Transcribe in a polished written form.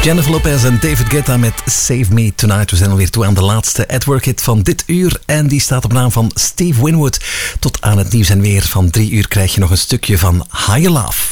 Jennifer Lopez en David Guetta met Save Me Tonight. We zijn alweer toe aan de laatste At Work hit van dit uur. En die staat op naam van Steve Winwood. Tot aan het nieuws en weer van 3 uur krijg je nog een stukje van Higher Love.